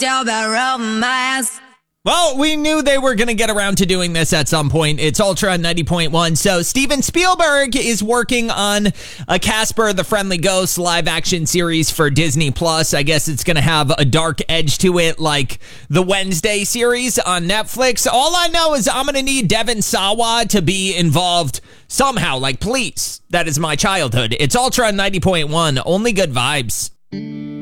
Still the romance. Well, we knew they were going to get around to doing this at some point. It's Ultra 90.1. So Steven Spielberg is working on a Casper the Friendly Ghost live action series for Disney Plus. I guess it's going to have a dark edge to it like the Wednesday series on Netflix. All I know is I'm going to need Devon Sawa to be involved somehow. Like, please. That is my childhood. It's Ultra 90.1. Only good vibes.